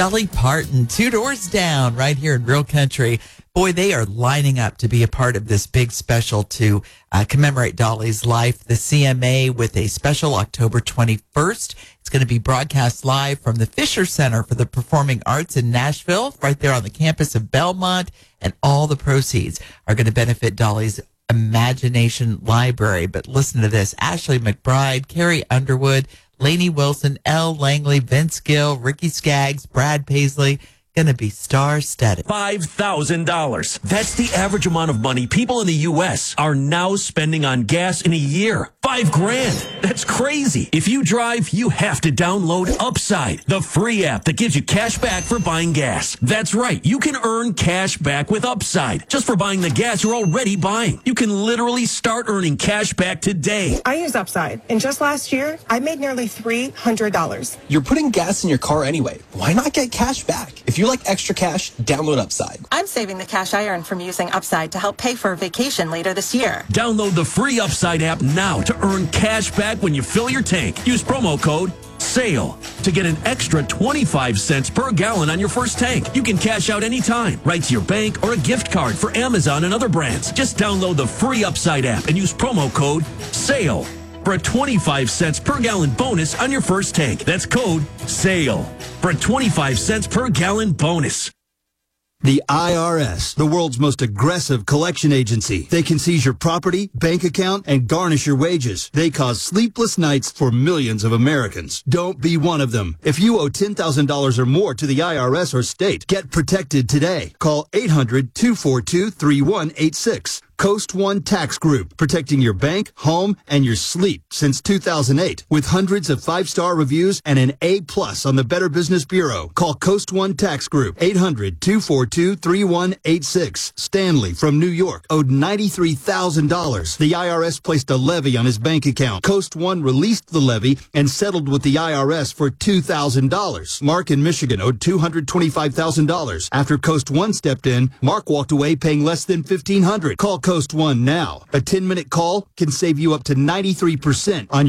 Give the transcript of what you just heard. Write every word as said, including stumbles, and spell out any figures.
Dolly Parton, two doors down, right here in Real Country. Boy, they are lining up to be a part of this big special to uh, commemorate Dolly's life. The C M A with a special October twenty-first. It's going to be broadcast live from the Fisher Center for the Performing Arts in Nashville, right there on the campus of Belmont. And all the proceeds are going to benefit Dolly's Imagination Library. But listen to this. Ashley McBride, Carrie Underwood, Lainey Wilson, Elle Langley, Vince Gill, Ricky Skaggs, Brad Paisley, going to be star-studded. five thousand dollars. That's the average amount of money people in the U S are now spending on gas in a year. Five grand. That's crazy. If you drive, you have to download Upside, the free app that gives you cash back for buying gas. That's right. You can earn cash back with Upside just for buying the gas you're already buying. You can literally start earning cash back today. I use Upside, and just last year, I made nearly three hundred dollars. You're putting gas in your car anyway. Why not get cash back? If you like extra cash, download Upside. I'm saving the cash I earn from using Upside to help pay for a vacation later this year. Download the free Upside app now to earn cash back when you fill your tank. Use promo code SALE to get an extra twenty-five cents per gallon on your first tank. You can cash out anytime, right to your bank or a gift card for Amazon and other brands. Just download the free Upside app and use promo code SALE for a twenty-five cents per gallon bonus on your first tank. That's code SALE for a twenty-five cents per gallon bonus. The I R S, the world's most aggressive collection agency. They can seize your property, bank account, and garnish your wages. They cause sleepless nights for millions of Americans. Don't be one of them. If you owe ten thousand dollars or more to the I R S or state, get protected today. Call eight hundred, two four two, three one eight six. Coast One Tax Group, protecting your bank, home, and your sleep since two thousand eight. With hundreds of five-star reviews and an A plus on the Better Business Bureau. Call Coast One Tax Group, eight hundred, two four two, three one eight six. Stanley from New York owed ninety-three thousand dollars. The I R S placed a levy on his bank account. Coast One released the levy and settled with the I R S for two thousand dollars. Mark in Michigan owed two hundred twenty-five thousand dollars. After Coast One stepped in, Mark walked away paying less than fifteen hundred dollars. Call Coast One now. A ten-minute call can save you up to ninety-three percent on your